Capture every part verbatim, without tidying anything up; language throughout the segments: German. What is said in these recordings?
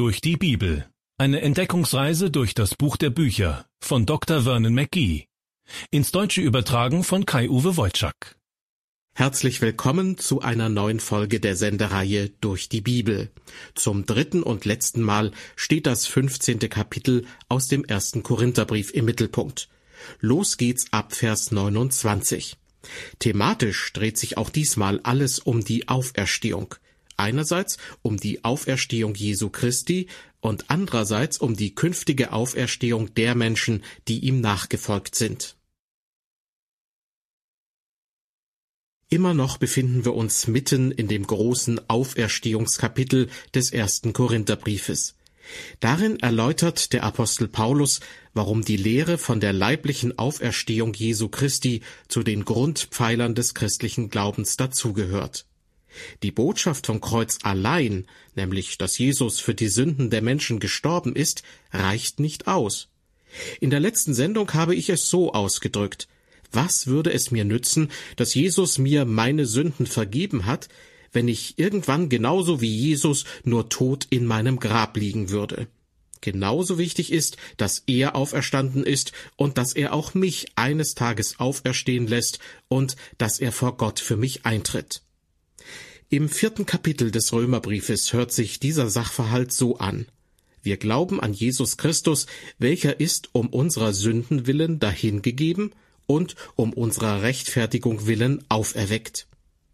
Durch die Bibel. Eine Entdeckungsreise durch das Buch der Bücher von Doktor Vernon McGee. Ins Deutsche übertragen von Kai-Uwe Wojczak. Herzlich willkommen zu einer neuen Folge der Sendereihe Durch die Bibel. Zum dritten und letzten Mal steht das fünfzehnte Kapitel aus dem ersten Korintherbrief im Mittelpunkt. Los geht's ab Vers neunundzwanzig. Thematisch dreht sich auch diesmal alles um die Auferstehung. Einerseits um die Auferstehung Jesu Christi und andererseits um die künftige Auferstehung der Menschen, die ihm nachgefolgt sind. Immer noch befinden wir uns mitten in dem großen Auferstehungskapitel des ersten Korintherbriefes. Darin erläutert der Apostel Paulus, warum die Lehre von der leiblichen Auferstehung Jesu Christi zu den Grundpfeilern des christlichen Glaubens dazugehört. Die Botschaft vom Kreuz allein, nämlich dass Jesus für die Sünden der Menschen gestorben ist, reicht nicht aus. In der letzten Sendung habe ich es so ausgedrückt: Was würde es mir nützen, dass Jesus mir meine Sünden vergeben hat, wenn ich irgendwann genauso wie Jesus nur tot in meinem Grab liegen würde? Genauso wichtig ist, dass er auferstanden ist und dass er auch mich eines Tages auferstehen lässt und dass er vor Gott für mich eintritt. Im vierten Kapitel des Römerbriefes hört sich dieser Sachverhalt so an: Wir glauben an Jesus Christus, welcher ist um unserer Sünden willen dahingegeben und um unserer Rechtfertigung willen auferweckt.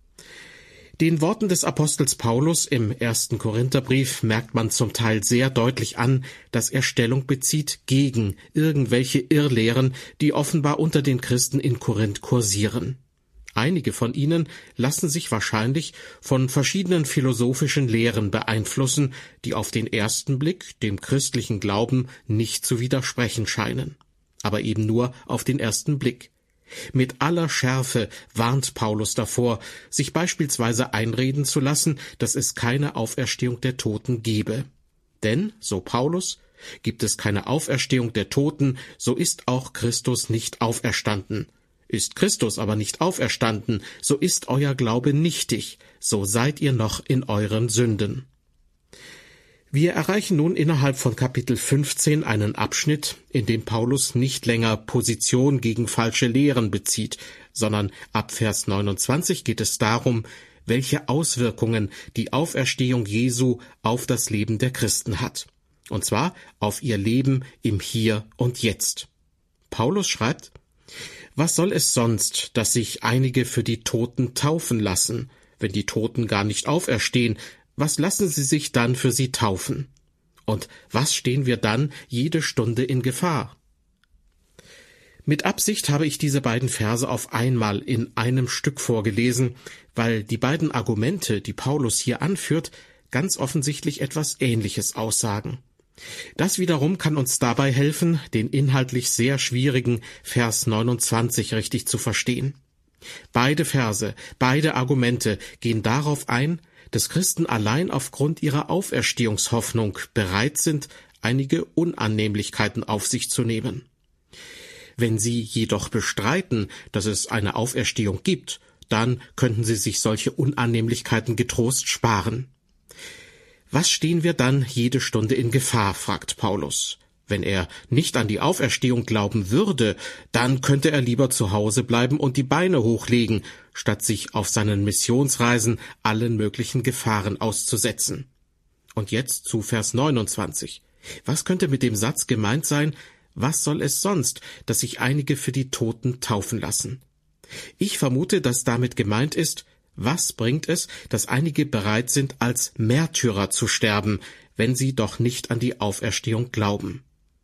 Den Worten des Apostels Paulus im ersten Korintherbrief merkt man zum Teil sehr deutlich an, dass er Stellung bezieht gegen irgendwelche Irrlehren, die offenbar unter den Christen in Korinth kursieren. Einige von ihnen lassen sich wahrscheinlich von verschiedenen philosophischen Lehren beeinflussen, die auf den ersten Blick dem christlichen Glauben nicht zu widersprechen scheinen. Aber eben nur auf den ersten Blick. Mit aller Schärfe warnt Paulus davor, sich beispielsweise einreden zu lassen, dass es keine Auferstehung der Toten gebe. Denn, so Paulus, gibt es keine Auferstehung der Toten, so ist auch Christus nicht auferstanden. Ist Christus aber nicht auferstanden, so ist euer Glaube nichtig, so seid ihr noch in euren Sünden. Wir erreichen nun innerhalb von Kapitel fünfzehn einen Abschnitt, in dem Paulus nicht länger Position gegen falsche Lehren bezieht, sondern ab Vers neunundzwanzig geht es darum, welche Auswirkungen die Auferstehung Jesu auf das Leben der Christen hat. Und zwar auf ihr Leben im Hier und Jetzt. Paulus schreibt: Was soll es sonst, dass sich einige für die Toten taufen lassen? Wenn die Toten gar nicht auferstehen, was lassen sie sich dann für sie taufen? Und was stehen wir dann jede Stunde in Gefahr? Mit Absicht habe ich diese beiden Verse auf einmal in einem Stück vorgelesen, weil die beiden Argumente, die Paulus hier anführt, ganz offensichtlich etwas Ähnliches aussagen. Das wiederum kann uns dabei helfen, den inhaltlich sehr schwierigen Vers neunundzwanzig richtig zu verstehen. Beide Verse, beide Argumente gehen darauf ein, dass Christen allein aufgrund ihrer Auferstehungshoffnung bereit sind, einige Unannehmlichkeiten auf sich zu nehmen. Wenn sie jedoch bestreiten, dass es eine Auferstehung gibt, dann könnten sie sich solche Unannehmlichkeiten getrost sparen. Was stehen wir dann jede Stunde in Gefahr, fragt Paulus. Wenn er nicht an die Auferstehung glauben würde, dann könnte er lieber zu Hause bleiben und die Beine hochlegen, statt sich auf seinen Missionsreisen allen möglichen Gefahren auszusetzen. Und jetzt zu Vers neunundzwanzig. Was könnte mit dem Satz gemeint sein: Was soll es sonst, dass sich einige für die Toten taufen lassen? Ich vermute, dass damit gemeint ist: Was bringt es, dass einige bereit sind, als Märtyrer zu sterben, wenn sie doch nicht an die Auferstehung glauben?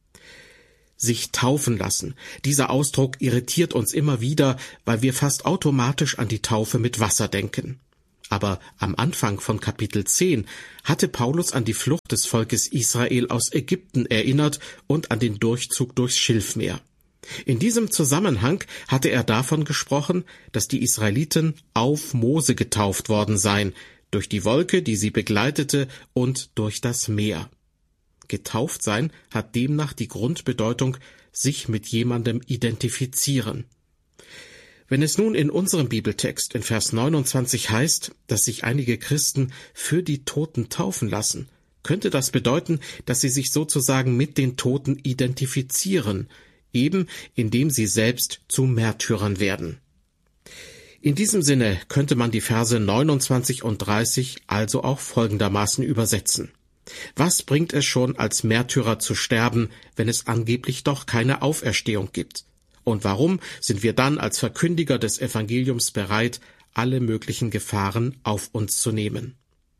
Sich taufen lassen. Dieser Ausdruck irritiert uns immer wieder, weil wir fast automatisch an die Taufe mit Wasser denken. Aber am Anfang von Kapitel zehn hatte Paulus an die Flucht des Volkes Israel aus Ägypten erinnert und an den Durchzug durchs Schilfmeer. In diesem Zusammenhang hatte er davon gesprochen, dass die Israeliten auf Mose getauft worden seien, durch die Wolke, die sie begleitete, und durch das Meer. Getauft sein hat demnach die Grundbedeutung, sich mit jemandem identifizieren. Wenn es nun in unserem Bibeltext in Vers neunundzwanzig heißt, dass sich einige Christen für die Toten taufen lassen, könnte das bedeuten, dass sie sich sozusagen mit den Toten identifizieren, eben indem sie selbst zu Märtyrern werden. In diesem Sinne könnte man die Verse neunundzwanzig und dreißig also auch folgendermaßen übersetzen. Was bringt es schon, als Märtyrer zu sterben, wenn es angeblich doch keine Auferstehung gibt? Und warum sind wir dann als Verkündiger des Evangeliums bereit, alle möglichen Gefahren auf uns zu nehmen?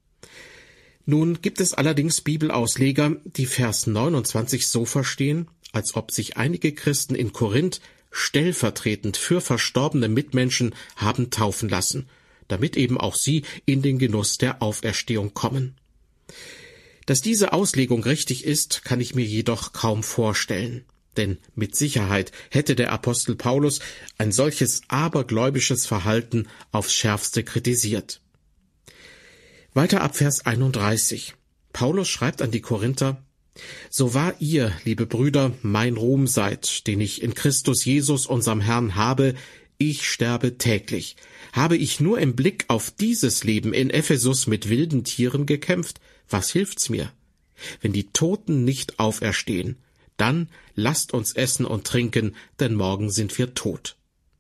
Nun gibt es allerdings Bibelausleger, die Vers neunundzwanzig so verstehen, als ob sich einige Christen in Korinth stellvertretend für verstorbene Mitmenschen haben taufen lassen, damit eben auch sie in den Genuss der Auferstehung kommen. Dass diese Auslegung richtig ist, kann ich mir jedoch kaum vorstellen, denn mit Sicherheit hätte der Apostel Paulus ein solches abergläubisches Verhalten aufs Schärfste kritisiert. Weiter ab Vers einunddreißig. Paulus schreibt an die Korinther: So wahr ihr, liebe Brüder, mein Ruhm seid, den ich in Christus Jesus, unserem Herrn, habe, ich sterbe täglich. Habe ich nur im Blick auf dieses Leben in Ephesus mit wilden Tieren gekämpft, was hilft's mir? Wenn die Toten nicht auferstehen, dann lasst uns essen und trinken, denn morgen sind wir tot.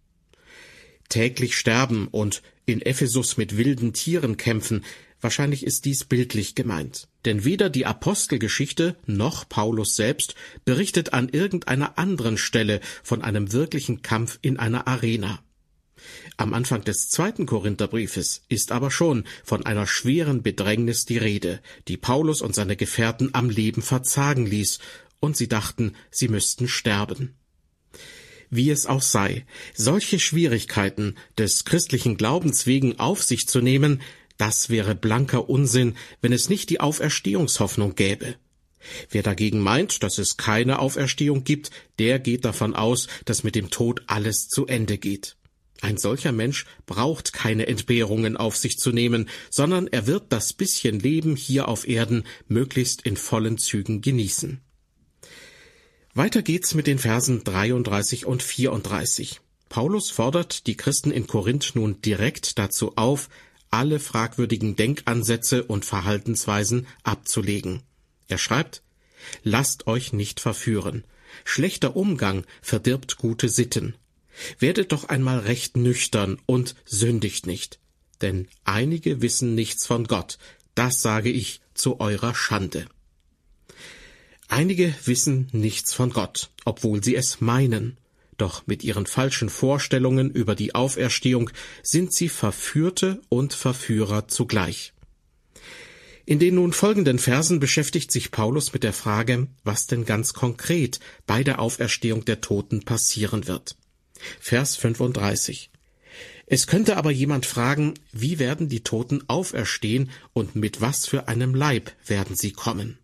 Täglich sterben und in Ephesus mit wilden Tieren kämpfen, wahrscheinlich ist dies bildlich gemeint. Denn weder die Apostelgeschichte noch Paulus selbst berichtet an irgendeiner anderen Stelle von einem wirklichen Kampf in einer Arena. Am Anfang des zweiten Korintherbriefes ist aber schon von einer schweren Bedrängnis die Rede, die Paulus und seine Gefährten am Leben verzagen ließ, und sie dachten, sie müssten sterben. Wie es auch sei, solche Schwierigkeiten des christlichen Glaubens wegen auf sich zu nehmen, das wäre blanker Unsinn, wenn es nicht die Auferstehungshoffnung gäbe. Wer dagegen meint, dass es keine Auferstehung gibt, der geht davon aus, dass mit dem Tod alles zu Ende geht. Ein solcher Mensch braucht keine Entbehrungen auf sich zu nehmen, sondern er wird das bisschen Leben hier auf Erden möglichst in vollen Zügen genießen. Weiter geht's mit den Versen dreiunddreißig und vierunddreißig. Paulus fordert die Christen in Korinth nun direkt dazu auf, alle fragwürdigen Denkansätze und Verhaltensweisen abzulegen. Er schreibt: Lasst euch nicht verführen. Schlechter Umgang verdirbt gute Sitten. Werdet doch einmal recht nüchtern und sündigt nicht. Denn einige wissen nichts von Gott. Das sage ich zu eurer Schande. Einige wissen nichts von Gott, obwohl sie es meinen. Doch mit ihren falschen Vorstellungen über die Auferstehung sind sie Verführte und Verführer zugleich. In den nun folgenden Versen beschäftigt sich Paulus mit der Frage, was denn ganz konkret bei der Auferstehung der Toten passieren wird. Vers fünfunddreißig. Es könnte aber jemand fragen, wie werden die Toten auferstehen und mit was für einem Leib werden sie kommen?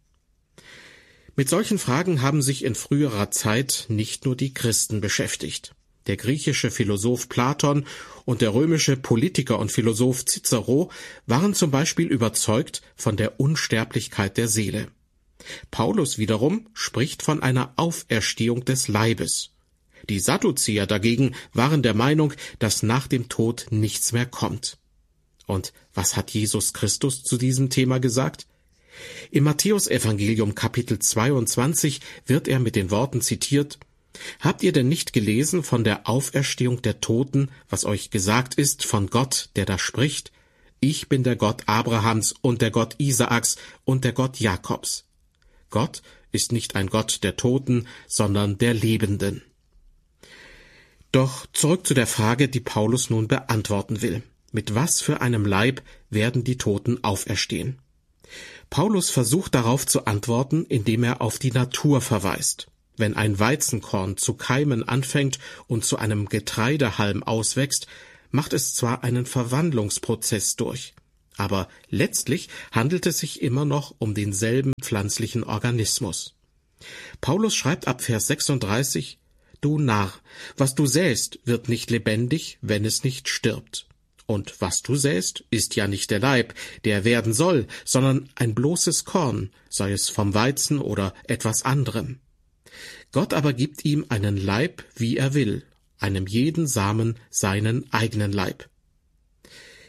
Mit solchen Fragen haben sich in früherer Zeit nicht nur die Christen beschäftigt. Der griechische Philosoph Platon und der römische Politiker und Philosoph Cicero waren zum Beispiel überzeugt von der Unsterblichkeit der Seele. Paulus wiederum spricht von einer Auferstehung des Leibes. Die Sadduzäer dagegen waren der Meinung, dass nach dem Tod nichts mehr kommt. Und was hat Jesus Christus zu diesem Thema gesagt? Im Matthäusevangelium Kapitel zweiundzwanzig wird er mit den Worten zitiert: Habt ihr denn nicht gelesen von der Auferstehung der Toten, was euch gesagt ist von Gott, der da spricht? Ich bin der Gott Abrahams und der Gott Isaaks und der Gott Jakobs. Gott ist nicht ein Gott der Toten, sondern der Lebenden. Doch zurück zu der Frage, die Paulus nun beantworten will. Mit was für einem Leib werden die Toten auferstehen? Paulus versucht darauf zu antworten, indem er auf die Natur verweist. Wenn ein Weizenkorn zu keimen anfängt und zu einem Getreidehalm auswächst, macht es zwar einen Verwandlungsprozess durch, aber letztlich handelt es sich immer noch um denselben pflanzlichen Organismus. Paulus schreibt ab Vers sechsunddreißig: Du Narr, was du säst, wird nicht lebendig, wenn es nicht stirbt. Und was du säst, ist ja nicht der Leib, der werden soll, sondern ein bloßes Korn, sei es vom Weizen oder etwas anderem. Gott aber gibt ihm einen Leib, wie er will, einem jeden Samen seinen eigenen Leib.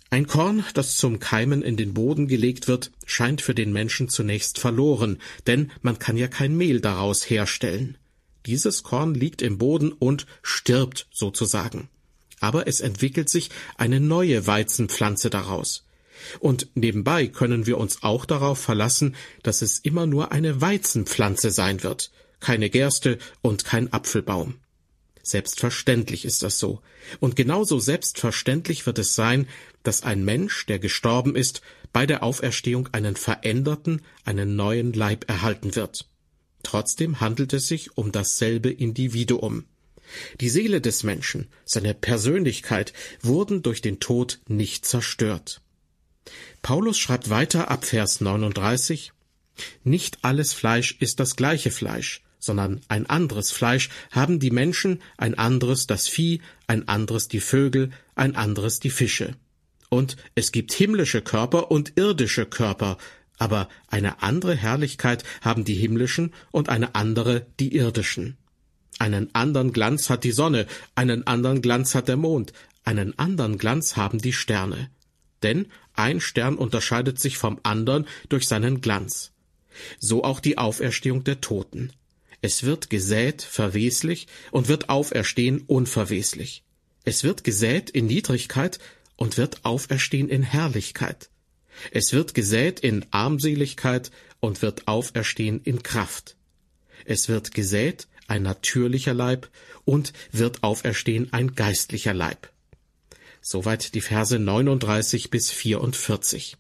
Ein Korn, das zum Keimen in den Boden gelegt wird, scheint für den Menschen zunächst verloren, denn man kann ja kein Mehl daraus herstellen. Dieses Korn liegt im Boden und stirbt sozusagen. Aber es entwickelt sich eine neue Weizenpflanze daraus. Und nebenbei können wir uns auch darauf verlassen, dass es immer nur eine Weizenpflanze sein wird, keine Gerste und kein Apfelbaum. Selbstverständlich ist das so. Und genauso selbstverständlich wird es sein, dass ein Mensch, der gestorben ist, bei der Auferstehung einen veränderten, einen neuen Leib erhalten wird. Trotzdem handelt es sich um dasselbe Individuum. Die Seele des Menschen, seine Persönlichkeit, wurden durch den Tod nicht zerstört. Paulus schreibt weiter ab Vers neununddreißig, »Nicht alles Fleisch ist das gleiche Fleisch, sondern ein anderes Fleisch haben die Menschen, ein anderes das Vieh, ein anderes die Vögel, ein anderes die Fische. Und es gibt himmlische Körper und irdische Körper, aber eine andere Herrlichkeit haben die himmlischen und eine andere die irdischen. Einen anderen Glanz hat die Sonne, einen anderen Glanz hat der Mond, einen anderen Glanz haben die Sterne. Denn ein Stern unterscheidet sich vom anderen durch seinen Glanz. So auch die Auferstehung der Toten. Es wird gesät verweslich und wird auferstehen unverweslich. Es wird gesät in Niedrigkeit und wird auferstehen in Herrlichkeit. Es wird gesät in Armseligkeit und wird auferstehen in Kraft. Es wird gesät ein natürlicher Leib und wird auferstehen ein geistlicher Leib. Soweit die Verse neununddreißig bis vierundvierzig.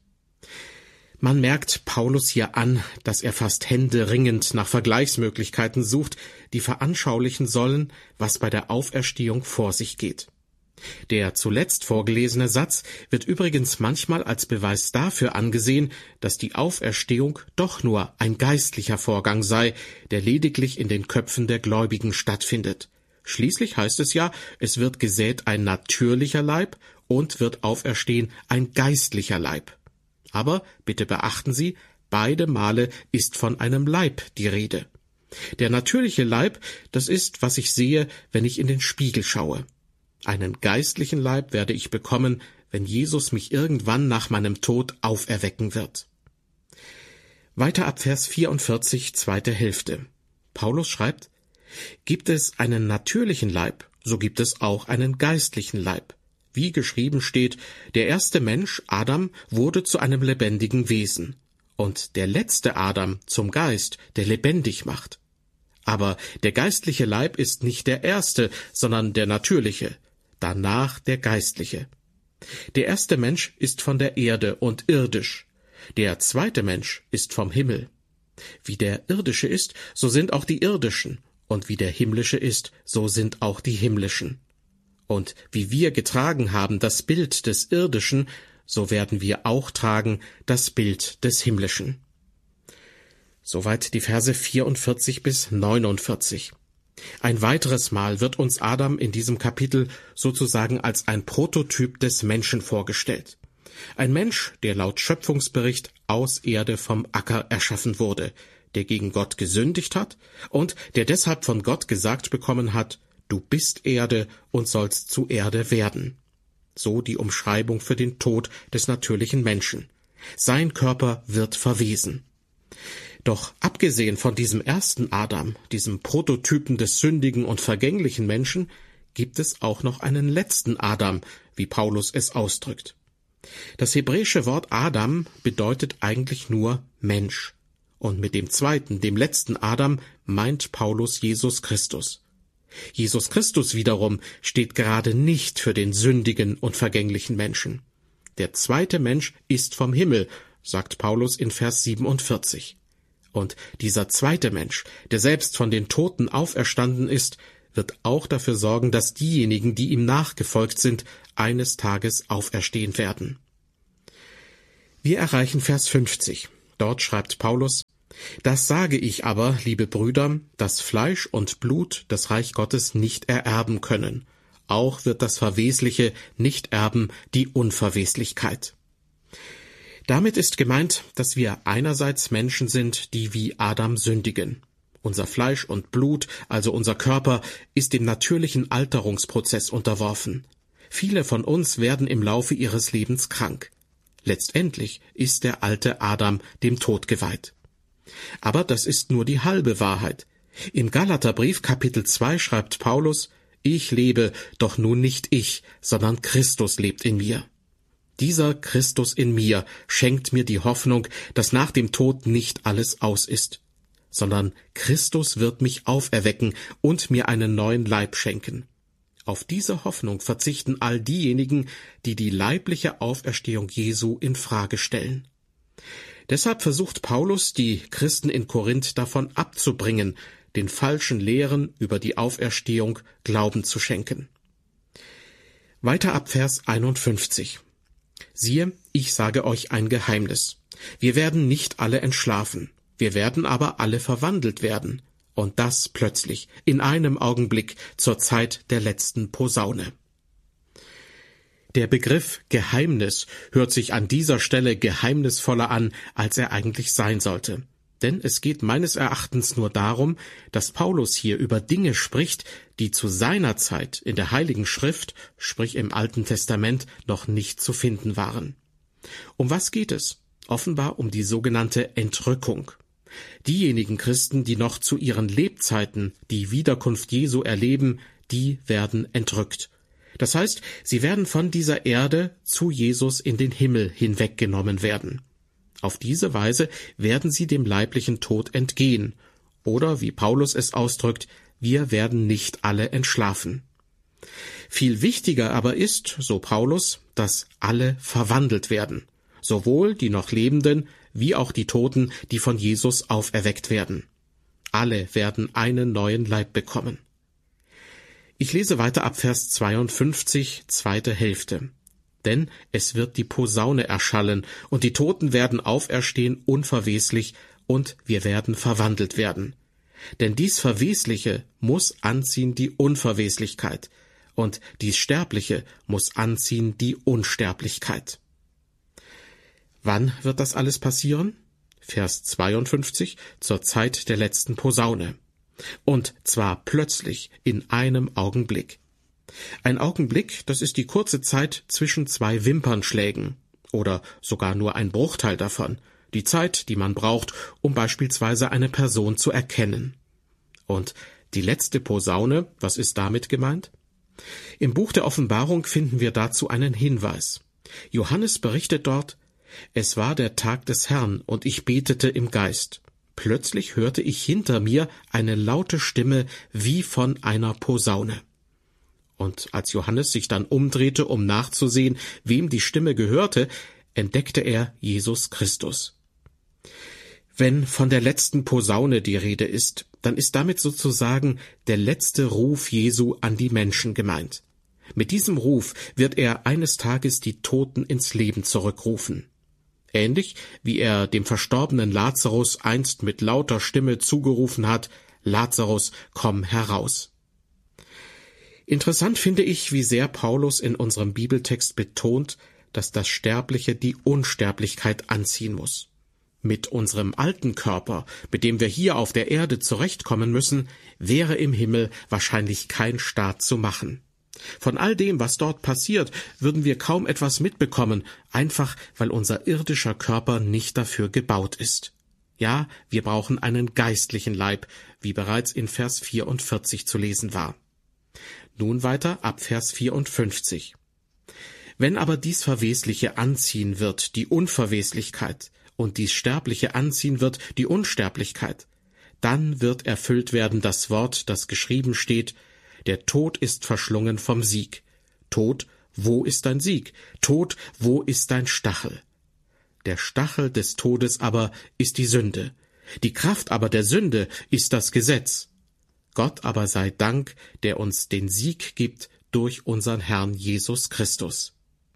Man merkt Paulus hier an, dass er fast händeringend nach Vergleichsmöglichkeiten sucht, die veranschaulichen sollen, was bei der Auferstehung vor sich geht. Der zuletzt vorgelesene Satz wird übrigens manchmal als Beweis dafür angesehen, dass die Auferstehung doch nur ein geistlicher Vorgang sei, der lediglich in den Köpfen der Gläubigen stattfindet. Schließlich heißt es ja, es wird gesät ein natürlicher Leib und wird auferstehen ein geistlicher Leib. Aber bitte beachten Sie, beide Male ist von einem Leib die Rede. Der natürliche Leib, das ist, was ich sehe, wenn ich in den Spiegel schaue. Einen geistlichen Leib werde ich bekommen, wenn Jesus mich irgendwann nach meinem Tod auferwecken wird. Weiter ab Vers vierundvierzig, zweite Hälfte. Paulus schreibt, »Gibt es einen natürlichen Leib, so gibt es auch einen geistlichen Leib. Wie geschrieben steht, der erste Mensch, Adam, wurde zu einem lebendigen Wesen, und der letzte Adam zum Geist, der lebendig macht. Aber der geistliche Leib ist nicht der erste, sondern der natürliche, danach der geistliche. Der erste Mensch ist von der Erde und irdisch, der zweite Mensch ist vom Himmel. Wie der irdische ist, so sind auch die irdischen, und wie der himmlische ist, so sind auch die himmlischen. Und wie wir getragen haben das Bild des Irdischen, so werden wir auch tragen das Bild des Himmlischen.« Soweit die Verse vierundvierzig bis neunundvierzig. Ein weiteres Mal wird uns Adam in diesem Kapitel sozusagen als ein Prototyp des Menschen vorgestellt. Ein Mensch, der laut Schöpfungsbericht aus Erde vom Acker erschaffen wurde, der gegen Gott gesündigt hat und der deshalb von Gott gesagt bekommen hat, »Du bist Erde und sollst zu Erde werden.« So die Umschreibung für den Tod des natürlichen Menschen. Sein Körper wird verwesen. Doch abgesehen von diesem ersten Adam, diesem Prototypen des sündigen und vergänglichen Menschen, gibt es auch noch einen letzten Adam, wie Paulus es ausdrückt. Das hebräische Wort Adam bedeutet eigentlich nur Mensch. Und mit dem zweiten, dem letzten Adam, meint Paulus Jesus Christus. Jesus Christus wiederum steht gerade nicht für den sündigen und vergänglichen Menschen. Der zweite Mensch ist vom Himmel, sagt Paulus in Vers siebenundvierzig. Und dieser zweite Mensch, der selbst von den Toten auferstanden ist, wird auch dafür sorgen, dass diejenigen, die ihm nachgefolgt sind, eines Tages auferstehen werden. Wir erreichen Vers fünfzig. Dort schreibt Paulus, »Das sage ich aber, liebe Brüder, dass Fleisch und Blut das Reich Gottes nicht ererben können. Auch wird das Verwesliche nicht erben die Unverweslichkeit.« Damit ist gemeint, dass wir einerseits Menschen sind, die wie Adam sündigen. Unser Fleisch und Blut, also unser Körper, ist dem natürlichen Alterungsprozess unterworfen. Viele von uns werden im Laufe ihres Lebens krank. Letztendlich ist der alte Adam dem Tod geweiht. Aber das ist nur die halbe Wahrheit. Im Galaterbrief Kapitel zwei schreibt Paulus: Ich lebe, doch nun nicht ich, sondern Christus lebt in mir. Dieser Christus in mir schenkt mir die Hoffnung, dass nach dem Tod nicht alles aus ist, sondern Christus wird mich auferwecken und mir einen neuen Leib schenken. Auf diese Hoffnung verzichten all diejenigen, die die leibliche Auferstehung Jesu in Frage stellen. Deshalb versucht Paulus, die Christen in Korinth davon abzubringen, den falschen Lehren über die Auferstehung Glauben zu schenken. Weiter ab Vers einundfünfzig. Siehe, ich sage euch ein Geheimnis. Wir werden nicht alle entschlafen, wir werden aber alle verwandelt werden, und das plötzlich, in einem Augenblick, zur Zeit der letzten Posaune. Der Begriff Geheimnis hört sich an dieser Stelle geheimnisvoller an, als er eigentlich sein sollte. Denn es geht meines Erachtens nur darum, dass Paulus hier über Dinge spricht, die zu seiner Zeit in der Heiligen Schrift, sprich im Alten Testament, noch nicht zu finden waren. Um was geht es? Offenbar um die sogenannte Entrückung. Diejenigen Christen, die noch zu ihren Lebzeiten die Wiederkunft Jesu erleben, die werden entrückt. Das heißt, sie werden von dieser Erde zu Jesus in den Himmel hinweggenommen werden. Auf diese Weise werden sie dem leiblichen Tod entgehen. Oder, wie Paulus es ausdrückt, wir werden nicht alle entschlafen. Viel wichtiger aber ist, so Paulus, dass alle verwandelt werden. Sowohl die noch Lebenden, wie auch die Toten, die von Jesus auferweckt werden. Alle werden einen neuen Leib bekommen. Ich lese weiter ab Vers zweiundfünfzig, zweite Hälfte. Denn es wird die Posaune erschallen, und die Toten werden auferstehen unverweslich, und wir werden verwandelt werden. Denn dies Verwesliche muss anziehen die Unverweslichkeit, und dies Sterbliche muss anziehen die Unsterblichkeit. Wann wird das alles passieren? Vers zweiundfünfzig, zur Zeit der letzten Posaune. Und zwar plötzlich, in einem Augenblick. Ein Augenblick, das ist die kurze Zeit zwischen zwei Wimpernschlägen oder sogar nur ein Bruchteil davon, die Zeit, die man braucht, um beispielsweise eine Person zu erkennen. Und die letzte Posaune, was ist damit gemeint? Im Buch der Offenbarung finden wir dazu einen Hinweis. Johannes berichtet dort: Es war der Tag des Herrn, und ich betete im Geist. Plötzlich hörte ich hinter mir eine laute Stimme wie von einer Posaune. Und als Johannes sich dann umdrehte, um nachzusehen, wem die Stimme gehörte, entdeckte er Jesus Christus. Wenn von der letzten Posaune die Rede ist, dann ist damit sozusagen der letzte Ruf Jesu an die Menschen gemeint. Mit diesem Ruf wird er eines Tages die Toten ins Leben zurückrufen. Ähnlich wie er dem verstorbenen Lazarus einst mit lauter Stimme zugerufen hat: Lazarus, komm heraus. Interessant finde ich, wie sehr Paulus in unserem Bibeltext betont, dass das Sterbliche die Unsterblichkeit anziehen muss. Mit unserem alten Körper, mit dem wir hier auf der Erde zurechtkommen müssen, wäre im Himmel wahrscheinlich kein Staat zu machen. Von all dem, was dort passiert, würden wir kaum etwas mitbekommen, einfach weil unser irdischer Körper nicht dafür gebaut ist. Ja, wir brauchen einen geistlichen Leib, wie bereits in Vers vierundvierzig zu lesen war. Nun weiter ab Vers vierundfünfzig. Wenn aber dies Verwesliche anziehen wird, die Unverweslichkeit, und dies Sterbliche anziehen wird, die Unsterblichkeit, dann wird erfüllt werden das Wort, das geschrieben steht: Der Tod ist verschlungen vom Sieg. Tod, wo ist dein Sieg? Tod, wo ist dein Stachel? Der Stachel des Todes aber ist die Sünde. Die Kraft aber der Sünde ist das Gesetz. Gott aber sei Dank, der uns den Sieg gibt durch unseren Herrn Jesus Christus.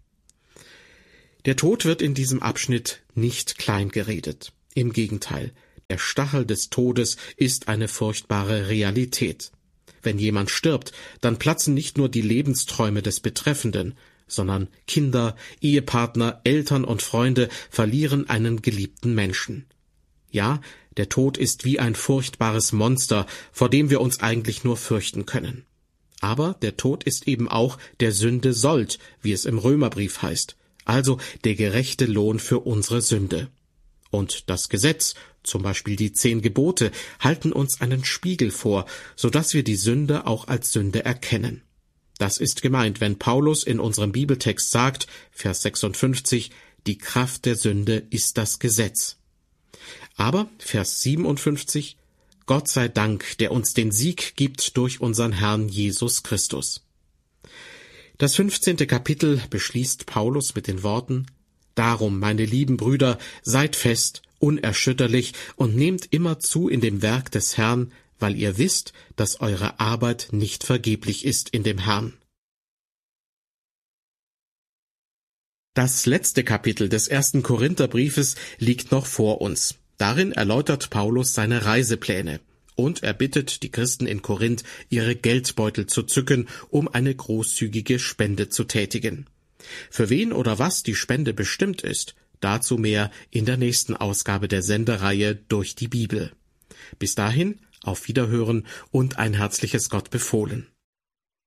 Der Tod wird in diesem Abschnitt nicht klein geredet. Im Gegenteil, der Stachel des Todes ist eine furchtbare Realität. Wenn jemand stirbt, dann platzen nicht nur die Lebensträume des Betreffenden, sondern Kinder, Ehepartner, Eltern und Freunde verlieren einen geliebten Menschen. Ja, der Tod ist wie ein furchtbares Monster, vor dem wir uns eigentlich nur fürchten können. Aber der Tod ist eben auch der Sünde Sold, wie es im Römerbrief heißt, also der gerechte Lohn für unsere Sünde. Und das Gesetz, zum Beispiel die zehn Gebote, halten uns einen Spiegel vor, so dass wir die Sünde auch als Sünde erkennen. Das ist gemeint, wenn Paulus in unserem Bibeltext sagt, Vers sechsundfünfzig, die Kraft der Sünde ist das Gesetz. Aber, Vers siebenundfünfzig, Gott sei Dank, der uns den Sieg gibt durch unseren Herrn Jesus Christus. Das fünfzehnte Kapitel beschließt Paulus mit den Worten: Darum, meine lieben Brüder, seid fest, unerschütterlich und nehmt immer zu in dem Werk des Herrn, weil ihr wisst, dass eure Arbeit nicht vergeblich ist in dem Herrn. Das letzte Kapitel des ersten Korintherbriefes liegt noch vor uns. Darin erläutert Paulus seine Reisepläne. Und er bittet die Christen in Korinth, ihre Geldbeutel zu zücken, um eine großzügige Spende zu tätigen. Für wen oder was die Spende bestimmt ist, dazu mehr in der nächsten Ausgabe der Sendereihe Durch die Bibel. Bis dahin, auf Wiederhören und ein herzliches Gott befohlen.